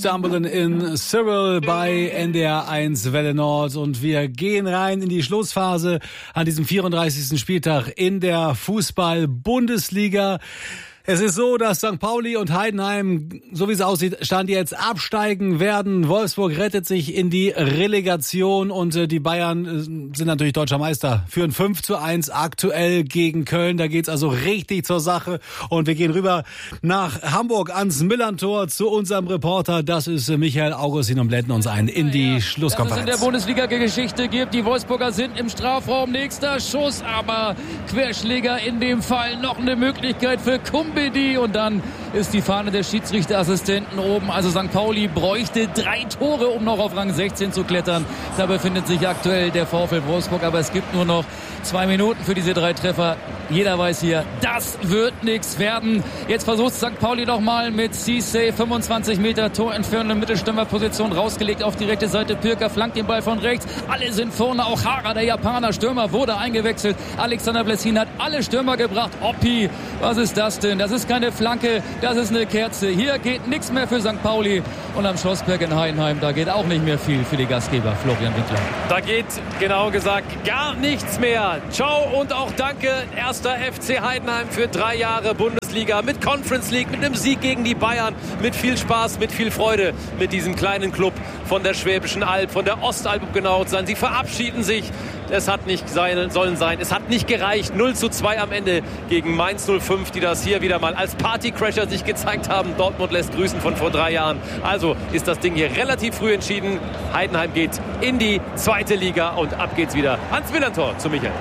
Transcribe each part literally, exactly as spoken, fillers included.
Stumbling in Cyril bei N D R eins Welle Nord und wir gehen rein in die Schlussphase an diesem vierunddreißigsten Spieltag in der Fußball-Bundesliga. Es ist so, dass Sankt Pauli und Heidenheim, so wie es aussieht, Stand jetzt absteigen werden. Wolfsburg rettet sich in die Relegation und äh, die Bayern äh, sind natürlich deutscher Meister. Führen fünf zu eins aktuell gegen Köln. Da geht's also richtig zur Sache. Und wir gehen rüber nach Hamburg ans Millerntor zu unserem Reporter. Das ist äh, Michael Augustin und blenden uns ein in die Schlusskonferenz. Dass es in der Bundesliga-Geschichte gibt. Die Wolfsburger sind im Strafraum. Nächster Schuss, aber Querschläger in dem Fall. Noch eine Möglichkeit für Kumpel. Und dann ist die Fahne des Schiedsrichterassistenten oben. Also Sankt Pauli bräuchte drei Tore, um noch auf Rang sechzehn zu klettern. Da befindet sich aktuell der VfL Wolfsburg. Aber es gibt nur noch zwei Minuten für diese drei Treffer. Jeder weiß hier, das wird nichts werden. Jetzt versucht Sankt Pauli noch mal mit Cisse. fünfundzwanzig Meter torentfernende Mittelstürmerposition rausgelegt auf die rechte Seite. Pirker flankt den Ball von rechts. Alle sind vorne. Auch Hara, der Japaner Stürmer, wurde eingewechselt. Alexander Blessin hat alle Stürmer gebracht. Oppi, was ist das denn? Das ist keine Flanke, das ist eine Kerze. Hier geht nichts mehr für Sankt Pauli. Und am Schlossberg in Heidenheim, da geht auch nicht mehr viel für die Gastgeber. Florian Winkler. Da geht, genau gesagt, gar nichts mehr. Ciao und auch danke, erster F C Heidenheim für drei Jahre Bundesliga mit Conference League, mit einem Sieg gegen die Bayern, mit viel Spaß, mit viel Freude, mit diesem kleinen Club von der Schwäbischen Alb, von der Ostalb, um genau zu sein. Sie verabschieden sich. Es hat nicht sein, sollen sein. Es hat nicht gereicht. null zu zwei am Ende gegen Mainz null fünf, die das hier wieder mal als Partycrasher sich gezeigt haben. Dortmund lässt grüßen von vor drei Jahren. Also ist das Ding hier relativ früh entschieden. Heidenheim geht in die zweite Liga und ab geht's wieder ans Millerntor zu Michael.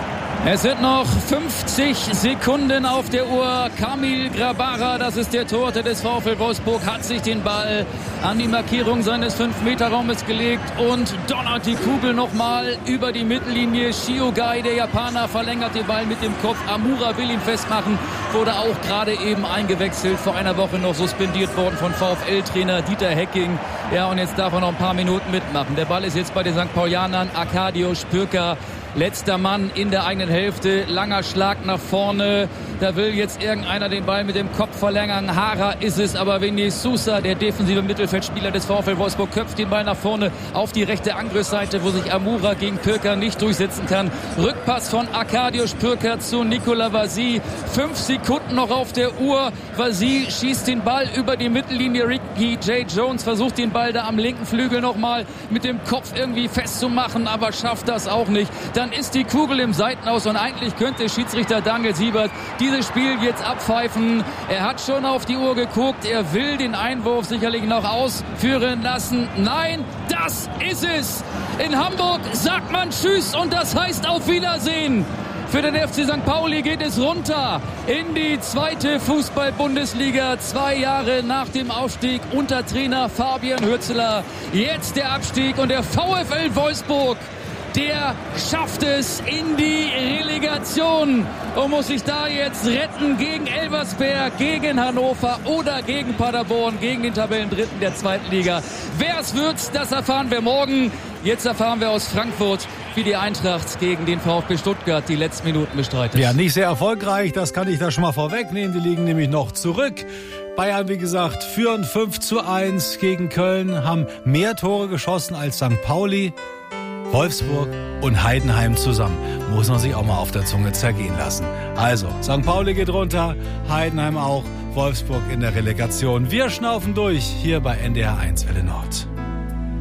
Es sind noch fünfzig Sekunden auf der Uhr. Kamil Grabara, das ist der Torhüter des VfL Wolfsburg, hat sich den Ball an die Markierung seines fünf Meter Raumes gelegt und donnert die Kugel nochmal über die Mittellinie. Shiogai, der Japaner, verlängert den Ball mit dem Kopf. Amura will ihn festmachen, wurde auch gerade eben eingewechselt, vor einer Woche noch suspendiert worden von VfL-Trainer Dieter Hecking. Ja, und jetzt darf er noch ein paar Minuten mitmachen. Der Ball ist jetzt bei den Sankt Paulianern. Arkadiusz Pirker, letzter Mann in der eigenen Hälfte, langer Schlag nach vorne. Da will jetzt irgendeiner den Ball mit dem Kopf verlängern. Hara ist es, aber Vinicius Sousa, der defensive Mittelfeldspieler des VfL Wolfsburg, köpft den Ball nach vorne auf die rechte Angriffsseite, wo sich Amura gegen Pirker nicht durchsetzen kann. Rückpass von Arkadiusz Pirker zu Nikola Vasi. Fünf Sekunden noch auf der Uhr. Vasi schießt den Ball über die Mittellinie. Ricky J. Jones versucht den Ball da am linken Flügel nochmal mit dem Kopf irgendwie festzumachen, aber schafft das auch nicht. Dann ist die Kugel im Seitenaus und eigentlich könnte Schiedsrichter Daniel Siebert dieses Spiel jetzt abpfeifen. Er hat schon auf die Uhr geguckt. Er will den Einwurf sicherlich noch ausführen lassen. Nein, das ist es. In Hamburg sagt man Tschüss und das heißt auf Wiedersehen. Für den F C Sankt Pauli geht es runter in die zweite Fußball-Bundesliga. Zwei Jahre nach dem Aufstieg unter Trainer Fabian Hürzeler. Jetzt der Abstieg und der VfL Wolfsburg, der schafft es in die Relegation und muss sich da jetzt retten gegen Elversberg, gegen Hannover oder gegen Paderborn, gegen den Tabellendritten der zweiten Liga. Wer es wird, das erfahren wir morgen. Jetzt erfahren wir aus Frankfurt, wie die Eintracht gegen den VfB Stuttgart die letzten Minuten bestreitet. Ja, nicht sehr erfolgreich, das kann ich da schon mal vorwegnehmen. Die liegen nämlich noch zurück. Bayern, wie gesagt, führen fünf zu eins gegen Köln, haben mehr Tore geschossen als Sankt Pauli. Wolfsburg und Heidenheim zusammen. Muss man sich auch mal auf der Zunge zergehen lassen. Also, Sankt Pauli geht runter, Heidenheim auch, Wolfsburg in der Relegation. Wir schnaufen durch hier bei N D R eins Welle Nord.